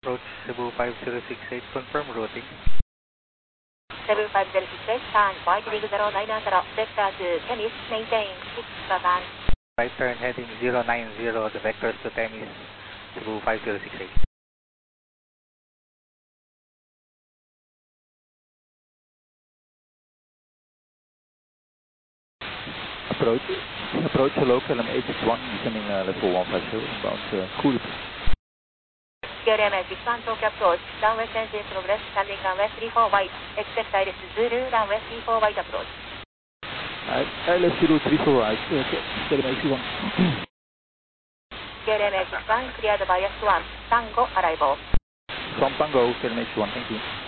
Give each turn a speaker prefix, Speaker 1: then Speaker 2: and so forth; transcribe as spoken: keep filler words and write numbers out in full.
Speaker 1: Approach Cebu five zero six eight, confirm routing.
Speaker 2: Cebu five zero six eight, turn right heading zero nine zero, vector to Temis, maintain six percent.
Speaker 1: Right turn heading zero nine zero, the vectors to Temis, Cebu five zero six eight.
Speaker 3: Approach, approach hello, K L M eight six one, descending uh, level one five zero, inbound uh, Kourou.
Speaker 2: K L M eight six one, talk approach, runway engine progress, standing runway three four white, expect iris Zulu, runway three four white approach.
Speaker 3: I left Zulu three four right, K L M eight six one.
Speaker 2: K L M eight six one, cleared bias one, Tango arrival.
Speaker 3: From Tango, K L M eight six one, thank you.